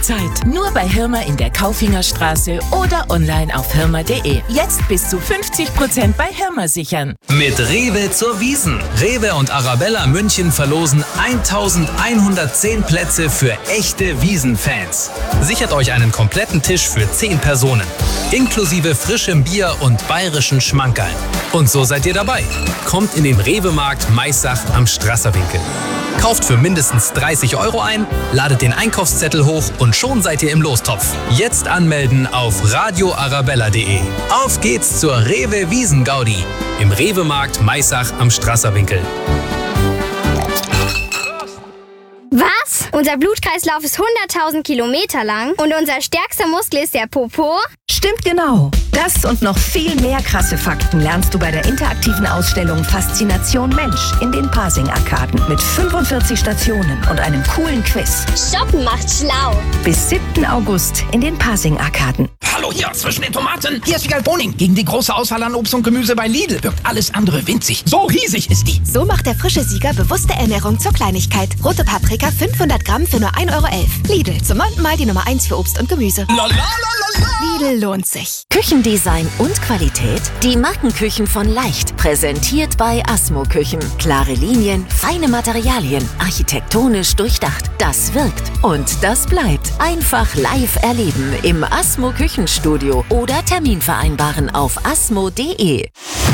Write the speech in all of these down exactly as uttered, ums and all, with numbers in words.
Zeit. Nur bei Hirmer in der Kaufingerstraße oder online auf hirmer punkt de. Jetzt bis zu fünfzig Prozent bei Hirmer sichern. Mit Rewe zur Wiesn. Rewe und Arabella München verlosen eintausendeinhundertzehn Plätze für echte Wiesn-Fans. Sichert euch einen kompletten Tisch für zehn Personen. Inklusive frischem Bier und bayerischen Schmankerln. Und so seid ihr dabei. Kommt in den Rewe-Markt Maissach am Strasserwinkel. Kauft für mindestens dreißig Euro ein, ladet den Einkaufszettel hoch und schon seid ihr im Lostopf. Jetzt anmelden auf radio arabella punkt de. Auf geht's zur Rewe Wiesn-Gaudi im Rewe-Markt Maissach am Strasserwinkel. Was? Unser Blutkreislauf ist hunderttausend Kilometer lang und unser stärkster Muskel ist der Popo? Stimmt genau. Das und noch viel mehr krasse Fakten lernst du bei der interaktiven Ausstellung Faszination Mensch in den Pasing-Arkaden mit fünfundvierzig Stationen und einem coolen Quiz. Shoppen macht schlau. Bis siebten August in den Pasing-Arkaden. Hallo hier zwischen den Tomaten. Hier ist Vigal Boning. Gegen die große Auswahl an Obst und Gemüse bei Lidl wirkt alles andere winzig. So riesig ist die. So macht der frische Sieger bewusste Ernährung zur Kleinigkeit. Rote Paprika fünfhundert Gramm für nur ein Euro elf. Lidl, zum neunten Mal die Nummer eins für Obst und Gemüse. Lidl lohnt sich. Küchendesign und Qualität? Die Markenküchen von Leicht. Präsentiert bei Asmo Küchen. Klare Linien, feine Materialien, architektonisch durchdacht. Das wirkt und das bleibt. Einfach live erleben im Asmo Küchenstudio oder Termin vereinbaren auf asmo punkt de.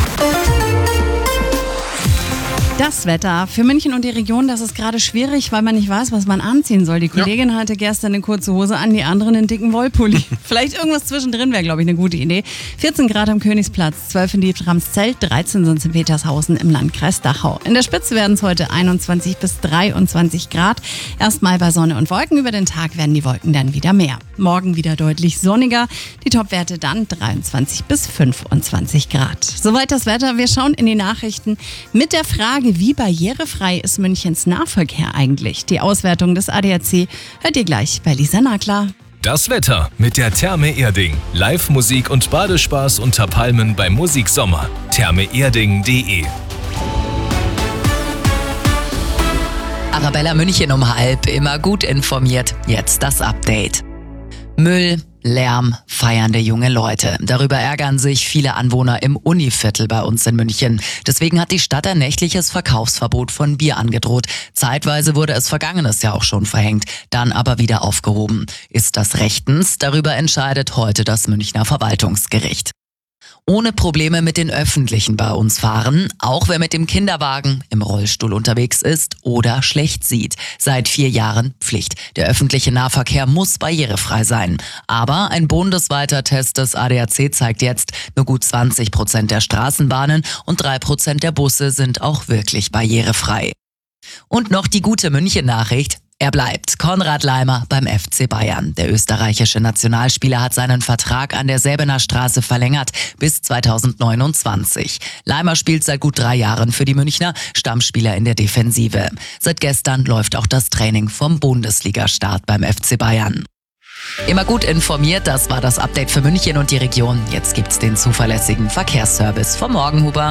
Das Wetter für München und die Region, das ist gerade schwierig, weil man nicht weiß, was man anziehen soll. Die Kollegin ja. hatte gestern eine kurze Hose an, die anderen einen dicken Wollpulli. Vielleicht irgendwas zwischendrin wäre, glaube ich, eine gute Idee. vierzehn Grad am Königsplatz, zwölf in Dietramszelt, dreizehn sind es in Petershausen im Landkreis Dachau. In der Spitze werden es heute einundzwanzig bis dreiundzwanzig Grad. Erstmal bei Sonne und Wolken. Über den Tag werden die Wolken dann wieder mehr. Morgen wieder deutlich sonniger. Die Topwerte dann dreiundzwanzig bis fünfundzwanzig Grad. Soweit das Wetter. Wir schauen in die Nachrichten mit der Frage, wie barrierefrei ist Münchens Nahverkehr eigentlich? Die Auswertung des A D A C hört ihr gleich bei Lisa Nagler. Das Wetter mit der Therme Erding. Live-Musik und Badespaß unter Palmen beim Musiksommer. therme erding punkt de. Arabella München um halb, immer gut informiert. Jetzt das Update. Müll, Lärm, feiernde junge Leute. Darüber ärgern sich viele Anwohner im Univiertel bei uns in München. Deswegen hat die Stadt ein nächtliches Verkaufsverbot von Bier angedroht. Zeitweise wurde es vergangenes Jahr auch schon verhängt, dann aber wieder aufgehoben. Ist das rechtens? Darüber entscheidet heute das Münchner Verwaltungsgericht. Ohne Probleme mit den Öffentlichen bei uns fahren, auch wer mit dem Kinderwagen im Rollstuhl unterwegs ist oder schlecht sieht. Seit vier Jahren Pflicht. Der öffentliche Nahverkehr muss barrierefrei sein. Aber ein bundesweiter Test des A D A C zeigt jetzt, nur gut zwanzig Prozent der Straßenbahnen und drei Prozent der Busse sind auch wirklich barrierefrei. Und noch die gute München-Nachricht. Er bleibt. Konrad Laimer beim F C Bayern. Der österreichische Nationalspieler hat seinen Vertrag an der Säbener Straße verlängert bis zweitausendneunundzwanzig. Laimer spielt seit gut drei Jahren für die Münchner, Stammspieler in der Defensive. Seit gestern läuft auch das Training vom Bundesliga-Start beim F C Bayern. Immer gut informiert, das war das Update für München und die Region. Jetzt gibt's den zuverlässigen Verkehrsservice vom Morgenhuber.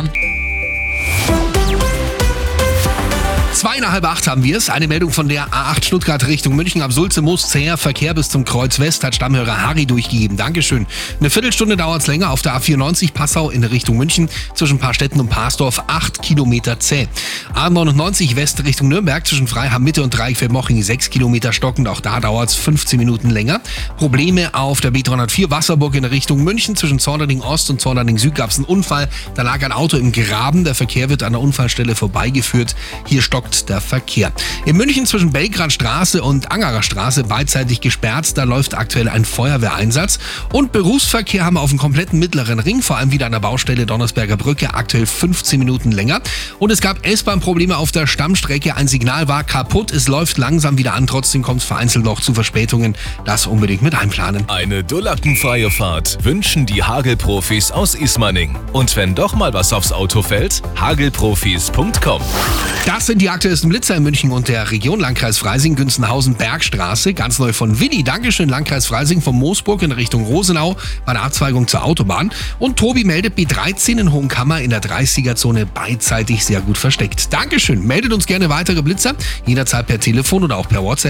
Zwei nach halb acht haben wir es. Eine Meldung von der A acht Stuttgart Richtung München am Sulze-Moos. Zäher Verkehr bis zum Kreuz West hat Stammhörer Harry durchgegeben. Dankeschön. Eine Viertelstunde dauert es länger auf der A vierundneunzig Passau in Richtung München. Zwischen Paarstetten und Parsdorf acht Kilometer zäh. A neunundneunzig West Richtung Nürnberg zwischen Freiham Mitte und Dreifeldmoching sechs Kilometer stockend. Auch da dauert es fünfzehn Minuten länger. Probleme auf der B dreihundertvier Wasserburg in Richtung München. Zwischen Zornderding Ost und Zornderding Süd gab es einen Unfall. Da lag ein Auto im Graben. Der Verkehr wird an der Unfallstelle vorbeigeführt. Hier stockt der Verkehr. In München zwischen Belgradstraße und Angerer Straße beidseitig gesperrt. Da läuft aktuell ein Feuerwehreinsatz. Und Berufsverkehr haben wir auf dem kompletten mittleren Ring, vor allem wieder an der Baustelle Donnersberger Brücke, aktuell fünfzehn Minuten länger. Und es gab S-Bahn-Probleme auf der Stammstrecke. Ein Signal war kaputt. Es läuft langsam wieder an. Trotzdem kommt es vereinzelt noch zu Verspätungen. Das unbedingt mit einplanen. Eine dullackenfreie Fahrt wünschen die Hagelprofis aus Ismaning. Und wenn doch mal was aufs Auto fällt, hagelprofis punkt com. Das sind die aktuellsten Blitzer in München und der Region. Landkreis Freising, Günzenhausen, Bergstraße. Ganz neu von Willi. Dankeschön, Landkreis Freising von Moosburg in Richtung Rosenau bei der Abzweigung zur Autobahn. Und Tobi meldet B dreizehn in Hohenkammer in der dreißiger-Zone beidseitig sehr gut versteckt. Dankeschön. Meldet uns gerne weitere Blitzer. Jederzeit per Telefon oder auch per WhatsApp.